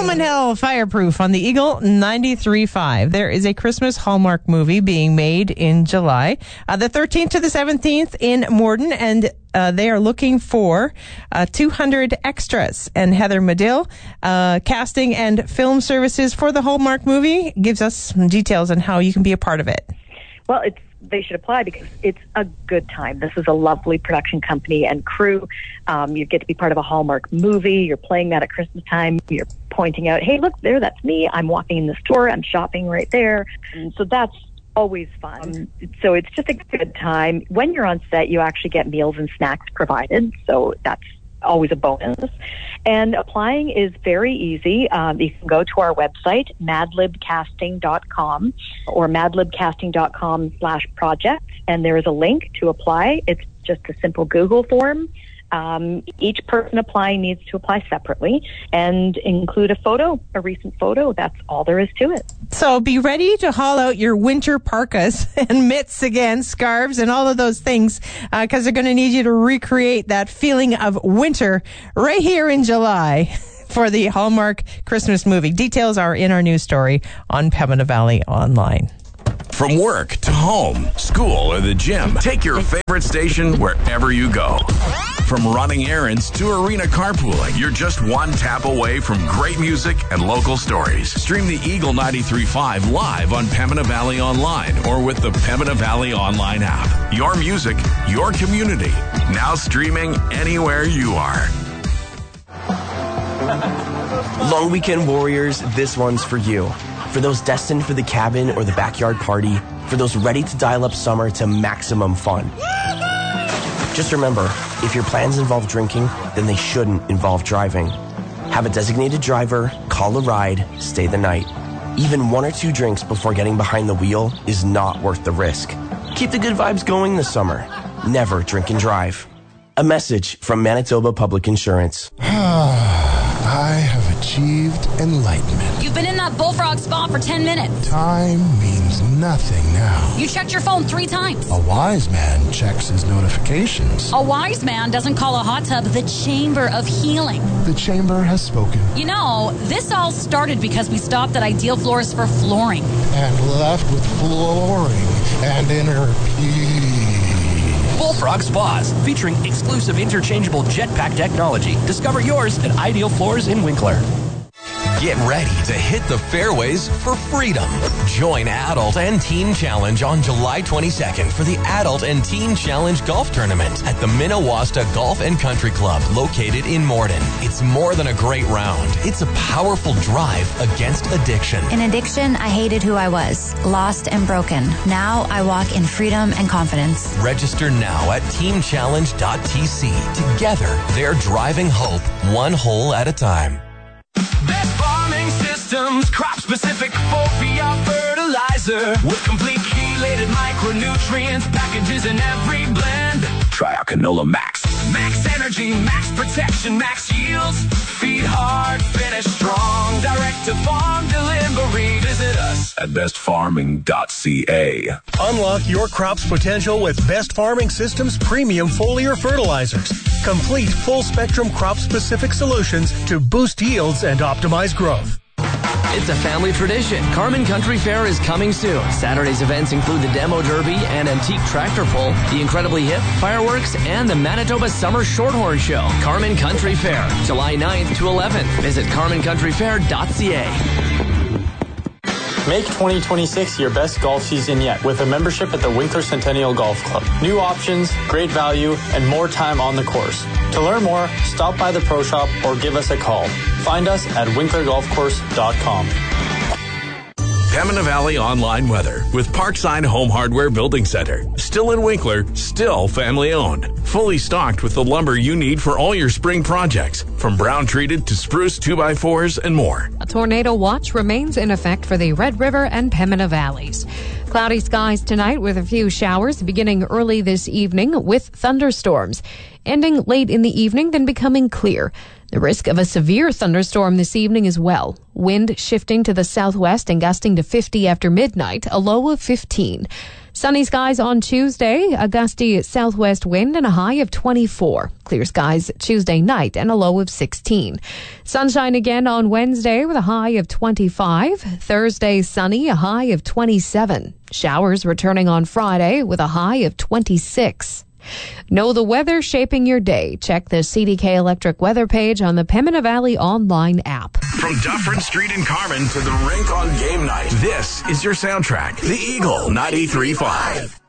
Home and Hell Fireproof on the Eagle 93.5. There is a Christmas Hallmark movie being made in July, the 13th to the 17th in Morden, and they are looking for 200 extras. And Heather Medill, casting and film services for the Hallmark movie, gives us some details on how you can be a part of it. Well, they should apply because it's a good time. This is a lovely production company and crew. You get to be part of a Hallmark movie. You're playing that at Christmas time. You're pointing out, hey, look, there, that's me. I'm walking in the store. I'm shopping right there. And so that's always fun. So it's just a good time. When you're on set, you actually get meals and snacks provided. So that's always a bonus. And applying is very easy. You can go to our website, madlibcasting.com or madlibcasting.com/project, and there is a link to apply. It's just a simple Google form. Each person applying needs to apply separately and include a recent photo. That's all there is to it. So be ready to haul out your winter parkas and mitts again, scarves and all of those things, because they're going to need you to recreate that feeling of winter right here in July for the Hallmark Christmas movie. Details are in our news story on Pembina Valley Online. From work to home, school, or the gym, take your favorite station wherever you go. From running errands to arena carpooling, you're just one tap away from great music and local stories. Stream the Eagle 93.5 live on Pembina Valley Online or with the Pembina Valley Online app. Your music, your community. Now streaming anywhere you are. Long weekend warriors, this one's for you. For those destined for the cabin or the backyard party, for those ready to dial up summer to maximum fun. Just remember, if your plans involve drinking, then they shouldn't involve driving. Have a designated driver, call a ride, stay the night. Even 1 or 2 drinks before getting behind the wheel is not worth the risk. Keep the good vibes going this summer. Never drink and drive. A message from Manitoba Public Insurance. I have achieved enlightenment. You've been in that bullfrog spa for 10 minutes. Time means nothing now. You checked your phone 3 times. A wise man checks his notifications. A wise man doesn't call a hot tub the chamber of healing. The chamber has spoken. You know, this all started because we stopped at Ideal Floors for flooring. And left with flooring and inner peace. Bullfrog Spas, featuring exclusive interchangeable jetpack technology. Discover yours at Ideal Floors in Winkler. Get ready to hit the fairways for freedom. Join Adult and Teen Challenge on July 22nd for the Adult and Teen Challenge Golf Tournament at the Minnewasta Golf and Country Club located in Morden. It's more than a great round. It's a powerful drive against addiction. In addiction, I hated who I was, lost and broken. Now I walk in freedom and confidence. Register now at teamchallenge.tc. Together, they're driving hope one hole at a time. Best Farming Systems, crop-specific foliar fertilizer with complete chelated micronutrients, packages in every blend. Try our Canola Max. Max energy, max protection, max yields. Feed hard, finish strong. Direct to farm delivery. Visit us At bestfarming.ca. Unlock your crop's potential with Best Farming Systems premium foliar fertilizers. Complete full-spectrum crop-specific solutions to boost yields and optimize growth. It's a family tradition. Carman Country Fair is coming soon. Saturday's events include the Demo Derby and Antique Tractor Pull, the incredibly hip fireworks, and the Manitoba Summer Shorthorn Show. Carman Country Fair, July 9th to 11th. Visit carmancountryfair.ca. Make 2026 your best golf season yet with a membership at the Winkler Centennial Golf Club. New options, great value, and more time on the course. To learn more, stop by the Pro Shop or give us a call. Find us at winklergolfcourse.com. Pembina Valley Online weather with Parkside Home Hardware Building Center. Still in Winkler, still family owned. Fully stocked with the lumber you need for all your spring projects, from brown treated to spruce 2x4s and more. A tornado watch remains in effect for the Red River and Pembina valleys. Cloudy skies tonight with a few showers beginning early this evening with thunderstorms, ending late in the evening, then becoming clear. The risk of a severe thunderstorm this evening as well. Wind shifting to the southwest and gusting to 50 after midnight, a low of 15. Sunny skies on Tuesday, a gusty southwest wind and a high of 24. Clear skies Tuesday night and a low of 16. Sunshine again on Wednesday with a high of 25. Thursday sunny, a high of 27. Showers returning on Friday with a high of 26. Know the weather shaping your day. Check the CDK Electric weather page on the Pembina Valley online app. From Dufferin Street in Carman to the rink on game night, this is your soundtrack, The Eagle 93.5.